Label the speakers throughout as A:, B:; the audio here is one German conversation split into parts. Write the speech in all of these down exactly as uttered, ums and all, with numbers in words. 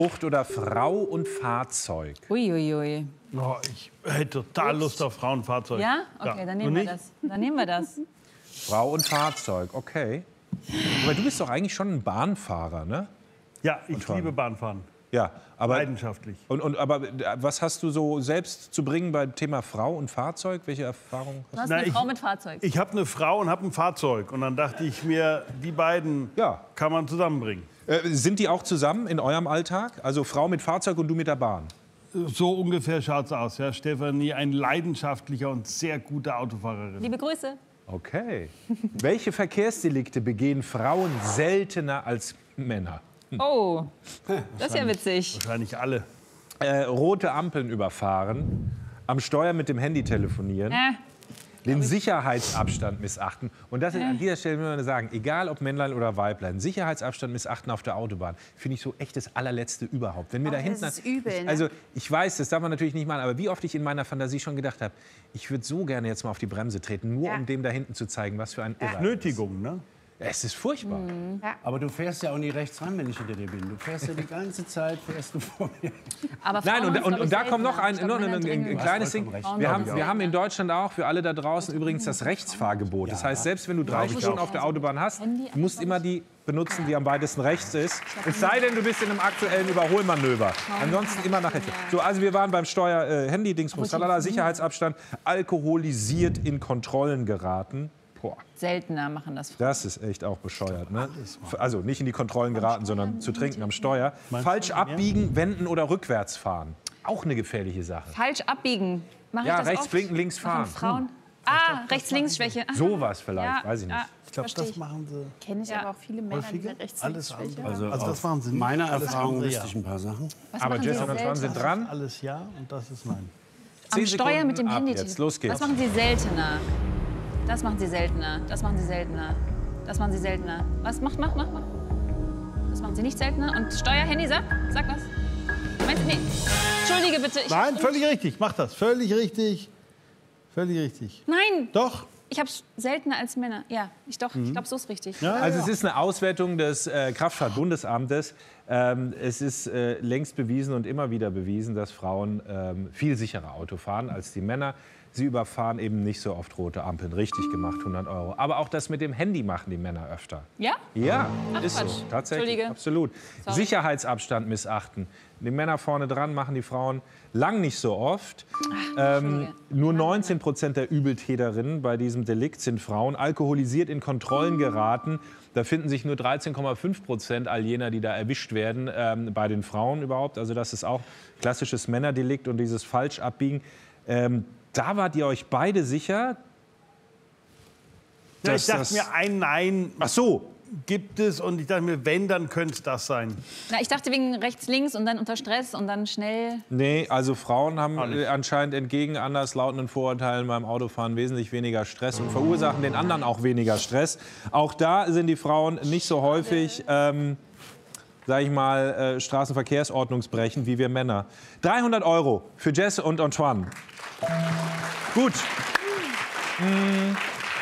A: Frucht oder Frau und Fahrzeug?
B: Uiuiui. Ui.
C: Oh, ich hätte total Lust auf Frau und Fahrzeug.
B: Ja? Okay,
C: ja.
B: dann nehmen wir das. Dann nehmen wir das.
A: Frau und Fahrzeug, okay. Aber du bist doch eigentlich schon ein Bahnfahrer, ne?
C: Ja, ich liebe Bahnfahren.
A: Ja, aber
C: leidenschaftlich.
A: Und, und aber was hast du so selbst zu bringen beim Thema Frau und Fahrzeug? Welche Erfahrungen hast du?
B: Du hast
C: Na,
B: eine
C: ich,
B: Frau mit Fahrzeug.
C: Ich habe eine Frau und habe ein Fahrzeug. Und dann dachte ich mir, die beiden
A: Ja.
C: kann man zusammenbringen.
A: Äh, sind die auch zusammen in eurem Alltag? Also Frau mit Fahrzeug und du mit der Bahn?
C: So ungefähr schaut es aus. Ja. Stefanie, ein leidenschaftlicher und sehr guter Autofahrerin.
B: Liebe Grüße.
A: Okay. Welche Verkehrsdelikte begehen Frauen seltener als Männer?
B: Oh, das ist ja witzig.
C: Wahrscheinlich alle.
A: Äh, rote Ampeln überfahren, am Steuer mit dem Handy telefonieren,
B: Äh,
A: den Sicherheitsabstand missachten. Und das ist, an dieser Stelle will man sagen, egal ob Männlein oder Weiblein, Sicherheitsabstand missachten auf der Autobahn, finde ich so echt das allerletzte überhaupt. Wenn mir
D: Oh,
A: da
D: das
A: hinten,
D: ist übel, ne?
A: Also ich weiß, das darf man natürlich nicht machen, aber wie oft ich in meiner Fantasie schon gedacht habe, ich würde so gerne jetzt mal auf die Bremse treten, nur
D: Ja.
A: um dem da hinten zu zeigen, was für ein Irrer.
C: Nötigung, ne?
A: Es ist furchtbar.
E: Aber du fährst ja auch nie rechts ran, wenn ich hinter dir bin. Du fährst ja die ganze Zeit, fährst du vor mir.
B: aber
A: Nein,
B: Frauen
A: und,
B: ist,
A: und,
B: glaub ich,
A: und da kommt noch
B: seltener.
A: ein,
B: Ich glaub,
A: noch ein,
B: Männer
A: ein,
B: drehen
A: ein
B: über.
A: kleines
E: vollkommen
A: Ding.
E: recht.
B: Frauen
A: Wir
B: glaub
A: haben,
B: ich
A: wir
B: auch.
A: haben in Deutschland auch für alle da draußen übrigens das Rechtsfahrgebot. Das heißt, selbst wenn du drei Stunden auf der Autobahn hast, du musst immer die benutzen, die am weitesten rechts ist. Es sei denn, du bist in einem aktuellen Überholmanöver. Ansonsten immer nach rechts. So, also wir waren beim Steuer, äh, Handy-Dingsbums, tralala, Sicherheitsabstand, alkoholisiert in Kontrollen geraten. Boah,
B: Seltener machen das Frauen.
A: das ist echt auch bescheuert. Ne? Also nicht in die Kontrollen geraten, sondern zu trinken am Steuer. Falsch abbiegen, wenden oder rückwärts fahren. Auch eine gefährliche Sache.
B: Falsch abbiegen. Mach
A: Ja,
B: ich das
A: rechts
B: oft?
A: blinken, links
B: Machen
A: fahren.
B: Frauen. Ah, Rechts-Links-Schwäche. Ah.
A: Sowas vielleicht,
B: Ja,
A: weiß ich nicht.
B: ah,
C: Ich glaube,
B: verstehe
C: das machen sie
D: Kenne ich
B: Ja.
D: aber auch viele Männer, die
C: häufiger.
D: eine
C: Alles
D: Rechtslinksschwäche haben.
E: Also,
C: Also das
E: aus
C: machen sie nicht.
E: meiner
C: Alles
E: Erfahrung
C: andere,
E: wüsste
C: ja.
E: ich ein paar Sachen.
B: Was
A: Aber
B: machen Sie
A: Jess und
B: selten?
A: Antoine sind dran.
C: Alles ja und das ist nein.
B: Am
A: Zehn
B: Steuer
A: Sekunden
B: mit dem
A: ab
B: Handy.
A: jetzt. Los geht's.
B: Was machen Sie seltener? Das machen Sie seltener. Das machen Sie seltener. Das machen Sie seltener. Was? Mach, mach, mach, mach. Das machen Sie nicht seltener. Und Steuer, Handy, sag. Sag was. Meinst du, nee. Entschuldige bitte. Ich
C: Nein, völlig richtig. Mach das. Völlig richtig. Völlig richtig.
B: Nein,
C: Doch.
B: ich habe seltener als Männer. Ja, ich doch. Ich glaube, so ist richtig.
C: Ja,
A: Also
C: ja.
A: es ist eine Auswertung des äh, Kraftfahrtbundesamtes. Ähm, es ist äh, längst bewiesen und immer wieder bewiesen, dass Frauen ähm, viel sicherer Auto fahren als die Männer. Sie überfahren eben nicht so oft rote Ampeln. Richtig gemacht, hundert Euro. Aber auch das mit dem Handy machen die Männer öfter.
B: Ja?
A: Ja,
B: Ach,
A: ist so.
B: Quatsch.
A: Tatsächlich,
B: Entschuldige.
A: absolut.
B: Sorry.
A: Sicherheitsabstand missachten. Die Männer vorne dran machen die Frauen lang nicht so oft. Ähm, nur neunzehn Prozent der Übeltäterinnen bei diesem Delikt sind Frauen. Alkoholisiert in Kontrollen geraten. Da finden sich nur dreizehn Komma fünf Prozent all jener, die da erwischt werden, ähm, bei den Frauen überhaupt. Also das ist auch klassisches Männerdelikt und dieses Falschabbiegen. Ähm, da wart ihr euch beide sicher?
C: Ja,
A: dass
C: ich dachte
A: das-
C: mir, ein Nein
A: Ach so.
C: gibt es. Und ich dachte mir, wenn, dann könnte es das sein.
B: Na, ich dachte wegen rechts, links und dann unter Stress und dann schnell.
A: Nee, also Frauen haben
C: Auch nicht.
A: äh, anscheinend entgegen anderslautenden Vorurteilen beim Autofahren wesentlich weniger Stress und verursachen den anderen auch weniger Stress. Auch da sind die Frauen nicht so häufig, ähm, sag ich mal, äh, straßenverkehrsordnungsbrechend wie wir Männer. dreihundert Euro für Jess und Antoine. Gut. Mm.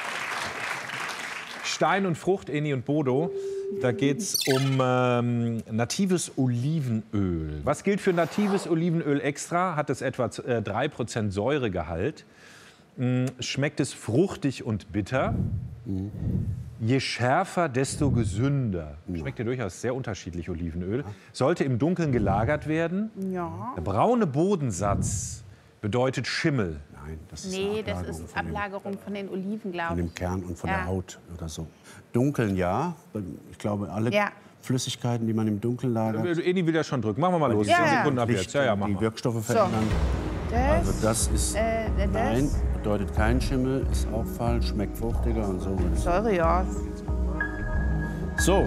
A: Stein und Frucht, Eni und Bodo. Da geht es um ähm, natives Olivenöl. Was gilt für natives Olivenöl extra? Hat es etwa äh, drei Prozent Säuregehalt. Mm, schmeckt es fruchtig und bitter. Je schärfer, desto gesünder. Schmeckt ja durchaus sehr unterschiedlich, Olivenöl. Sollte im Dunkeln gelagert werden.
D: Ja.
A: Der braune Bodensatz bedeutet Schimmel.
E: Nein, das ist
D: Nee,
E: eine
D: das
E: Ablagerung
D: ist
E: von dem,
D: Ablagerung von den Oliven,
E: von
D: glaube
E: dem
D: ich.
E: Kern und von
D: Ja.
E: der Haut oder so. Dunkeln ja. Ich glaube, alle
D: Ja.
E: Flüssigkeiten, die man im Dunkeln lagert,
A: Eni will ja schon drücken. Machen wir mal los.
D: Ja,
A: Zehn
D: ja.
A: Sekunden ab
E: Licht
A: jetzt. Ja, ja, machen
E: die
A: wir.
E: Wirkstoffe verändern.
D: Das,
E: Also das ist
D: äh, das,
E: nein, bedeutet kein Schimmel, ist auch falsch, schmeckt fruchtiger und so.
D: Säure, ja.
E: So,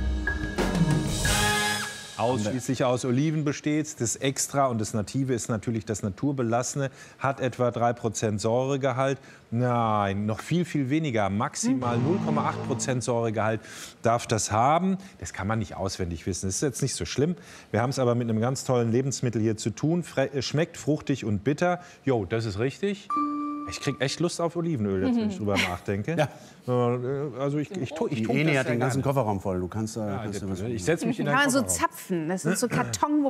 A: Ausschließlich aus Oliven besteht. Das Extra und das Native ist natürlich das Naturbelassene. Hat etwa drei Prozent Säuregehalt. Nein, noch viel, viel weniger. Maximal null Komma acht Prozent Säuregehalt darf das haben. Das kann man nicht auswendig wissen. Das ist jetzt nicht so schlimm. Wir haben es aber mit einem ganz tollen Lebensmittel hier zu tun. Fre schmeckt fruchtig und bitter. Jo, das ist richtig. Ich krieg echt Lust auf Olivenöl, jetzt, wenn ich drüber nachdenke.
E: Ja.
A: Äh, Also ich, ich, tu- ich
E: Die
A: tue
E: Eni
A: das
E: hat
A: sehr
E: den ganzen
A: gerne.
E: Kofferraum voll. Du kannst da.
A: Ja,
E: kannst du was
A: ich setze mich in
D: Kann
A: den
D: man so
A: Kofferraum.
D: zapfen. Das sind so Karton, wo